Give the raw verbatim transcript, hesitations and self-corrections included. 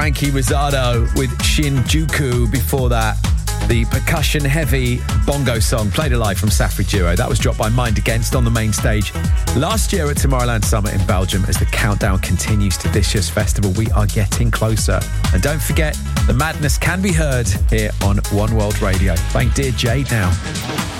Frankie Rizzardo with Shinjuku. Before that, the percussion-heavy bongo song, Played Alive from Safri Duo. That was dropped by Mind Against on the main stage last year at Tomorrowland Summit in Belgium. As the countdown continues to this year's festival, we are getting closer. And don't forget, the madness can be heard here on One World Radio. Playing Dear Jade now.